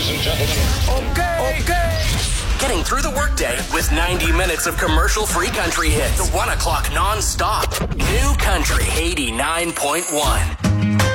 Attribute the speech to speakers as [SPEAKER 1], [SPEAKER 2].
[SPEAKER 1] ladies and gentlemen.
[SPEAKER 2] Okay. Getting through the workday with 90 minutes of commercial-free country hits. The 1 o'clock non-stop. New Country 89.1.